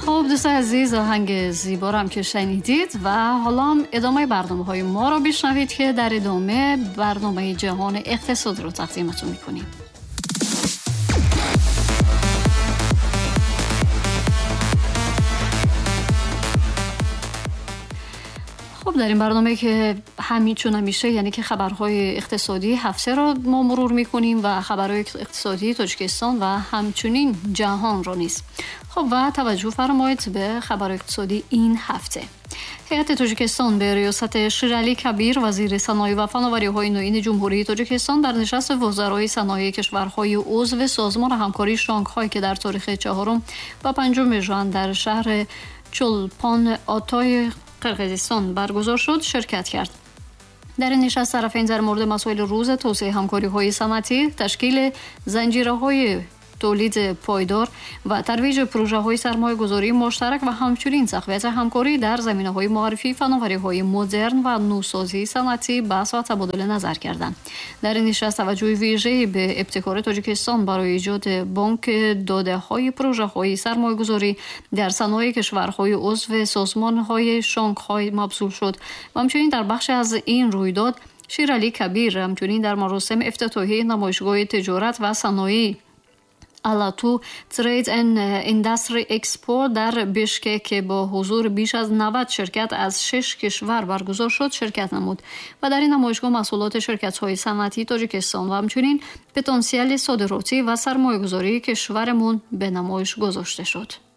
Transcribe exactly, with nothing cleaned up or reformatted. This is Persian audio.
خب دوستان عزیز، آهنگ زیبا رو هم که شنیدید و حالا هم ادامه برنامه های ما رو بشنوید که در ادامه برنامه جهان اقتصاد رو تقدیمتون میکنیم. خب در این برنامه که همین چون همیشه یعنی که خبرهای اقتصادی هفته را ما مرور میکنیم و خبرهای اقتصادی تاجیکستان و همچنین جهان را نیز. خب و توجه فرمایید به خبر اقتصادی این هفته. هیئت تاجیکستان به ریاست شیرعلی کبیر وزیر صنایع و فناوری‌های نوین جمهوری تاجیکستان در نشست وزرای صنایع کشورهای عضو سازمان همکاری شانگهای که در تاریخ چهارم و پنجم ژوئن در شهر چولپان آتای قرقیزستان برگزار شد شرکت کرد. در این نشست طرفین در مورد مسائل روز توسعه همکاری‌های صنعتی، تشکیل زنجیره‌های تولید پایدار و ترویج پروژه‌های سرمایه‌گذاری مشترک و همچنین تقویت همکاری در زمینه‌های معرفی فناوری‌های مدرن و نوسازی صنعتی بحث و تبادل نظر کردند. در این نشست توجه ویژه‌ای به ابتکار تاجیکستان برای ایجاد بانک داده‌های پروژه‌های سرمایه‌گذاری در صنایع کشورهای عضو سازمان‌های شانگهای مبذول شد و همچنین در بخش از این رویداد شیرعلی کبیر همچنین در مراسم افتتاحیه نمایشگاه تجارت و صنایع آلاتو ترید اند اندستری اکسپو در بشکک که با حضور بیش از نود شرکت از شش کشور برگزار شد شرکت نمود و در این نمایشگاه محصولات شرکت‌های صنعتی تاجیکستان و همچنین پتانسیل صادراتی و سرمایه‌گذاری کشورمون به نمایش گذاشته شد.